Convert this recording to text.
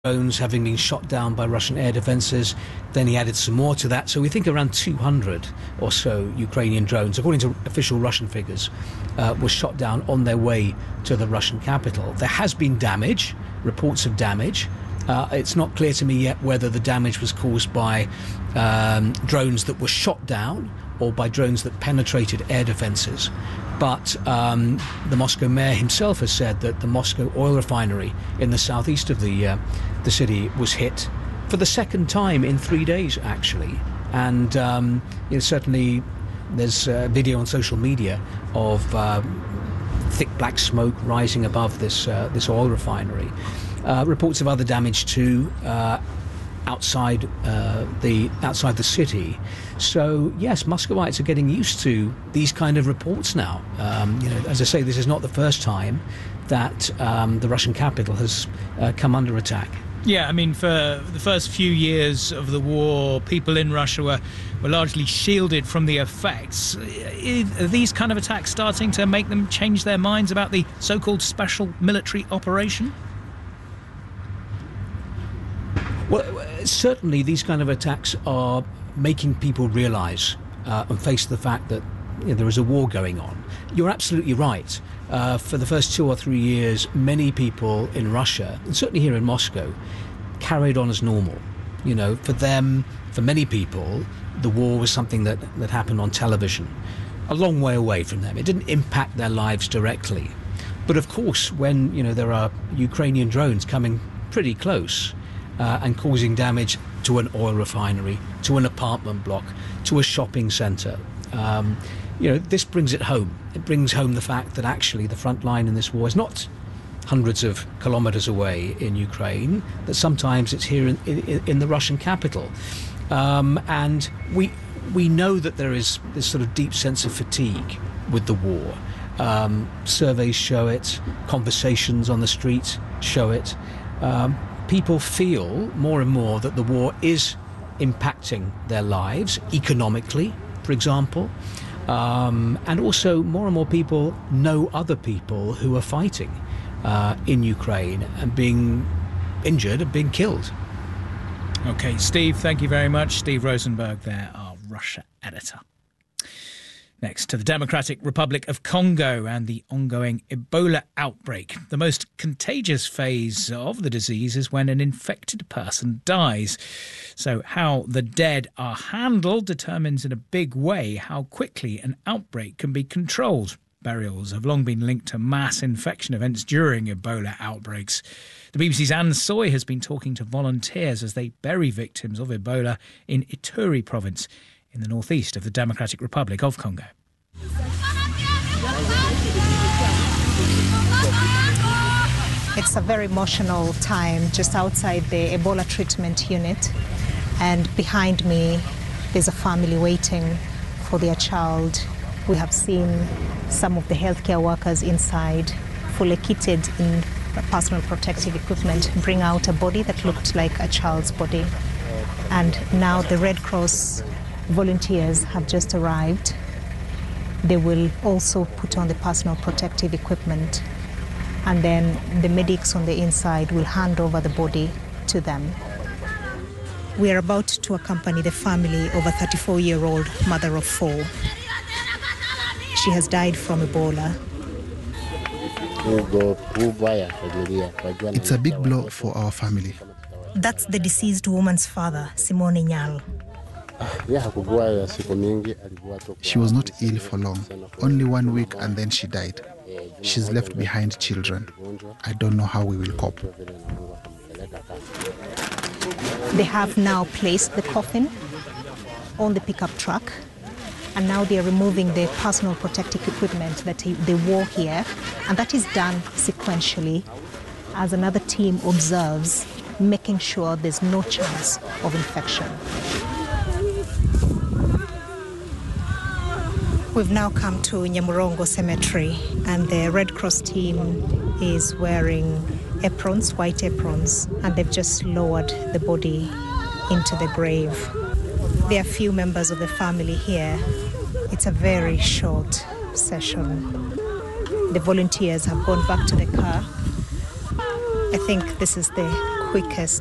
drones having been shot down by Russian air defences. Then he added some more to that. So we think around 200 or so Ukrainian drones, according to official Russian figures, were shot down on their way to the Russian capital. There has been damage, reports of damage. It's not clear to me yet whether the damage was caused by drones that were shot down or by drones that penetrated air defences. But the Moscow mayor himself has said that the Moscow oil refinery in the southeast of the city was hit for the second time in 3 days, actually. And certainly there's a video on social media of thick black smoke rising above this oil refinery. Reports of other damage too outside the city. So yes, Muscovites are getting used to these kind of reports now. As I say, this is not the first time that the Russian capital has come under attack. Yeah, I mean, for the first few years of the war, people in Russia were largely shielded from the effects. Are these kind of attacks starting to make them change their minds about the so-called special military operation? Well, certainly these kind of attacks are making people realise and face the fact that there is a war going on. You're absolutely right. For the first 2 or 3 years, many people in Russia, and certainly here in Moscow, carried on as normal. For them, for many people, the war was something that happened on television, a long way away from them. It didn't impact their lives directly. But of course, when there are Ukrainian drones coming pretty close, and causing damage to an oil refinery, to an apartment block, to a shopping centre. This brings it home. It brings home the fact that actually the front line in this war is not hundreds of kilometres away in Ukraine, that sometimes it's here in the Russian capital. And we know that there is this sort of deep sense of fatigue with the war. Surveys show it, conversations on the street show it. People feel more and more that the war is impacting their lives economically, for example, and also more and more people know other people who are fighting in Ukraine and being injured and being killed. OK, Steve, thank you very much. Steve Rosenberg there, our Russia editor. Next, to the Democratic Republic of Congo and the ongoing Ebola outbreak. The most contagious phase of the disease is when an infected person dies. So how the dead are handled determines in a big way how quickly an outbreak can be controlled. Burials have long been linked to mass infection events during Ebola outbreaks. The BBC's Anne Soy has been talking to volunteers as they bury victims of Ebola in Ituri province, in the northeast of the Democratic Republic of Congo. It's a very emotional time just outside the Ebola treatment unit, and behind me there's a family waiting for their child. We have seen some of the healthcare workers inside, fully kitted in personal protective equipment, bring out a body that looked like a child's body. And now the Red Cross volunteers have just arrived. They will also put on the personal protective equipment, and then the medics on the inside will hand over the body to them. We are about to accompany the family of a 34-year-old mother of 4. She has died from Ebola. It's a big blow for our family. That's the deceased woman's father, Simone Nyal. She was not ill for long, only 1 week, and then she died. She's left behind children. I don't know how we will cope. They have now placed the coffin on the pickup truck, and now they are removing the personal protective equipment that they wore here, and that is done sequentially as another team observes, making sure there's no chance of infection. We've now come to Nyamurongo Cemetery, and the Red Cross team is wearing aprons, white aprons, and they've just lowered the body into the grave. There are few members of the family here. It's a very short session. The volunteers have gone back to the car. I think this is the quickest.